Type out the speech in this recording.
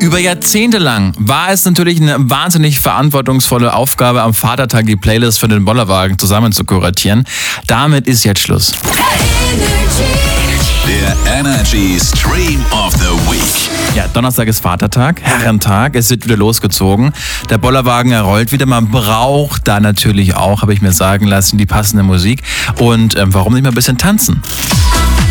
Über Jahrzehnte lang war es natürlich eine wahnsinnig verantwortungsvolle Aufgabe, am Vatertag die Playlist für den Bollerwagen zusammen zu kuratieren. Damit ist jetzt Schluss. Der Energy Stream of the Week. Ja, Donnerstag ist Vatertag, Herrentag, es wird wieder losgezogen. Der Bollerwagen rollt wieder, man braucht da natürlich auch, habe ich mir sagen lassen, die passende Musik. Und warum nicht mal ein bisschen tanzen?